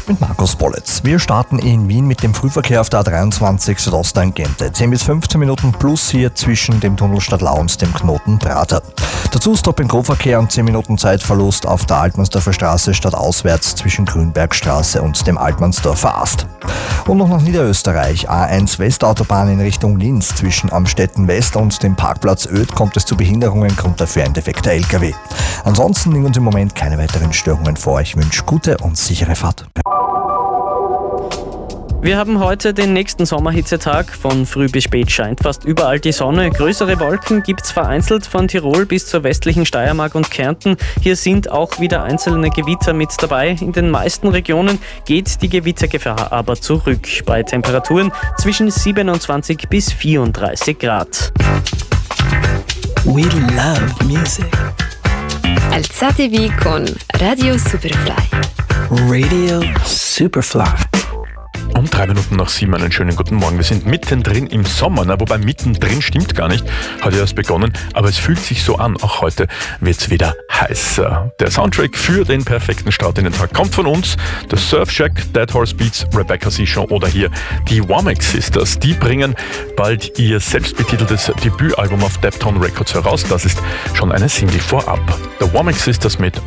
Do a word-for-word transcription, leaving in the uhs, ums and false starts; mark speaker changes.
Speaker 1: mit Markus Bollitz. Wir starten in Wien mit dem Frühverkehr auf der A dreiundzwanzig Südosttangente. zehn bis fünfzehn Minuten plus hier zwischen dem Tunnel Stadtlau und dem Knoten Prater. Dazu Stop-and-Go-Verkehr und zehn Minuten Zeitverlust auf der Altmannsdorfer Straße stadtauswärts zwischen Grünbergstraße und dem Altmannsdorfer Ast. Und noch nach Niederösterreich. A eins Westautobahn in Richtung Linz zwischen Amstetten West und dem Parkplatz Öd kommt es zu Behinderungen, kommt dafür ein defekter L K W. Ansonsten liegen uns im Moment keine weiteren Störungen vor. Ich wünsche gute und sichere Fahrt.
Speaker 2: Wir haben heute den nächsten Sommerhitzetag. Von früh bis spät scheint fast überall die Sonne. Größere Wolken gibt's vereinzelt von Tirol bis zur westlichen Steiermark und Kärnten. Hier sind auch wieder einzelne Gewitter mit dabei. In den meisten Regionen geht die Gewittergefahr aber zurück. Bei Temperaturen zwischen siebenundzwanzig bis vierunddreißig Grad.
Speaker 3: We love music.
Speaker 4: Alzatevi con Radio Superfly.
Speaker 3: Radio Superfly.
Speaker 5: Um drei Minuten nach sieben einen schönen guten Morgen. Wir sind mittendrin im Sommer, na, wobei mittendrin stimmt gar nicht, hat ja erst begonnen, aber es fühlt sich so an. Auch heute wird's wieder heißer. Der Soundtrack für den perfekten Start in den Tag kommt von uns, der Surf Shack, Dead Horse Beats, Rebecca Seashore oder hier die Womack Sisters. Die bringen bald ihr selbstbetiteltes Debütalbum auf Deptone Records heraus. Das ist schon eine Single vorab. The Womack Sisters mit